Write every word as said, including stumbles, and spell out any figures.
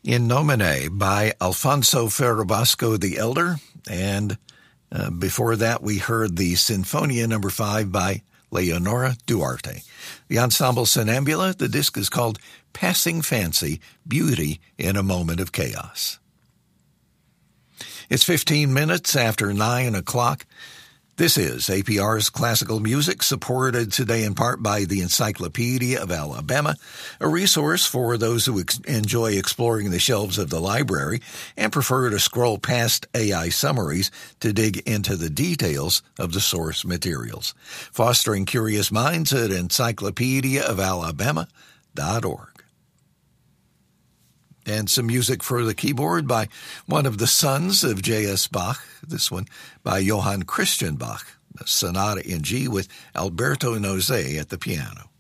In Nomine by Alfonso Ferrabosco the Elder, and uh, before that we heard the Sinfonia number five by Leonora Duarte. The ensemble Sonambula, the disc is called Passing Fancy, Beauty in a Moment of Chaos. It's fifteen minutes after nine o'clock. This is A P R's Classical Music, supported today in part by the Encyclopedia of Alabama, a resource for those who ex- enjoy exploring the shelves of the library and prefer to scroll past A I summaries to dig into the details of the source materials. Fostering curious minds at encyclopedia of alabama dot org. And some music for the keyboard by one of the sons of J S. Bach, this one by Johann Christian Bach, a sonata in G with Alberto Nozay at the piano.